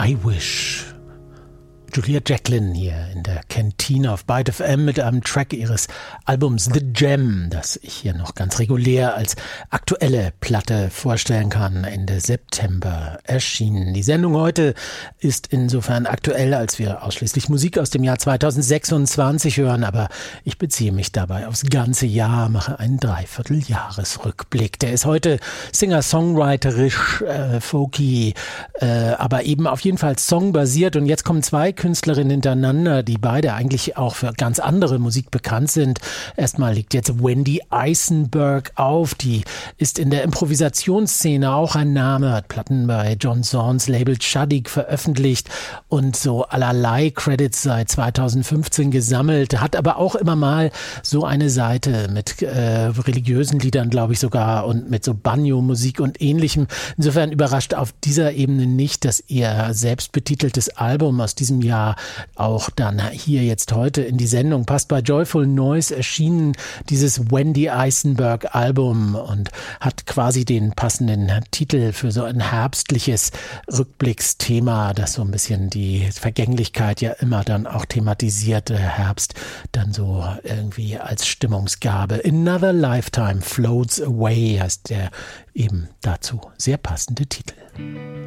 I Wish. Julia Jacklin hier in der Kantine auf Byte FM mit einem Track ihres Albums The Gem, das ich hier noch ganz regulär als aktuelle Platte vorstellen kann, Ende September erschienen. Die Sendung heute ist insofern aktuell, als wir ausschließlich Musik aus dem Jahr 2026 hören, aber ich beziehe mich dabei aufs ganze Jahr, mache einen Dreivierteljahresrückblick. Der ist heute singer-songwriterisch, folky, aber eben auf jeden Fall songbasiert, und jetzt kommen zwei Künstlerinnen hintereinander, die beide eigentlich auch für ganz andere Musik bekannt sind. Erstmal liegt jetzt Wendy Eisenberg auf, die ist in der Improvisationsszene auch ein Name, hat Platten bei John Zorns Label Chuddig veröffentlicht und so allerlei Credits seit 2015 gesammelt, hat aber auch immer mal so eine Seite mit religiösen Liedern, glaube ich sogar, und mit so Banjo-Musik und ähnlichem. Insofern überrascht auf dieser Ebene nicht, dass ihr selbstbetiteltes Album aus diesem Jahr auch dann hier jetzt heute in die Sendung passt. Bei Joyful Noise erschienen dieses Wendy Eisenberg Album und hat quasi den passenden Titel für so ein herbstliches Rückblicksthema, das so ein bisschen die Vergänglichkeit ja immer dann auch thematisiert, Herbst dann so irgendwie als Stimmungsgabe. Another Lifetime Floats Away heißt der eben dazu sehr passende Titel.